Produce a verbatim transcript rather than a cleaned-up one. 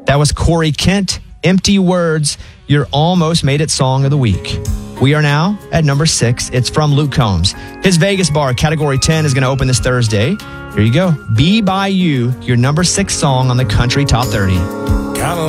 That was Corey Kent, Empty Words, your almost made it song of the week. We are now at number six. It's from Luke Combs. His Vegas bar, Category ten, is going to open this Thursday. Here you go. Be By You, your number six song on the Country Top thirty.